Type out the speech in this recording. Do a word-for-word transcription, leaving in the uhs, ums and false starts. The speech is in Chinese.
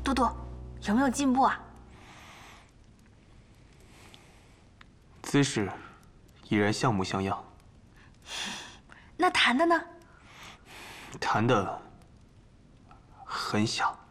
多多，有没有进步啊？ 姿势已然像模像样。 那弹的呢？ 弹的很响。